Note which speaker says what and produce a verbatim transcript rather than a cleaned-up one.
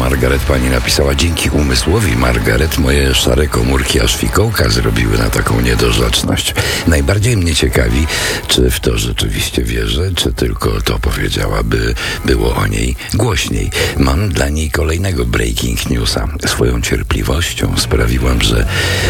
Speaker 1: Margaret pani napisała: dzięki umysłowi Margaret moje szare komórki aż fikołka zrobiły na taką niedorzeczność. Najbardziej mnie ciekawi, czy w to rzeczywiście wierzę, czy tylko to powiedziała, by było o niej głośniej. Mam dla niej kolejnego breaking newsa. Swoją cierpliwością sprawiłam, że